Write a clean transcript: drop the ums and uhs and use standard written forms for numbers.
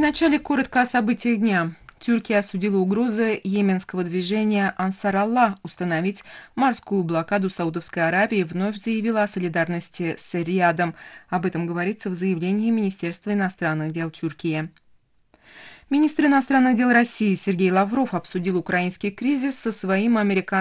вначале коротко о событиях дня. Турция осудила угрозы йеменского движения «Ансар Аллах» установить морскую блокаду Саудовской Аравии и вновь заявила о солидарности с Риядом. Об этом говорится в заявлении Министерства иностранных дел Турции. Министр иностранных дел России Сергей Лавров обсудил украинский кризис со своим американским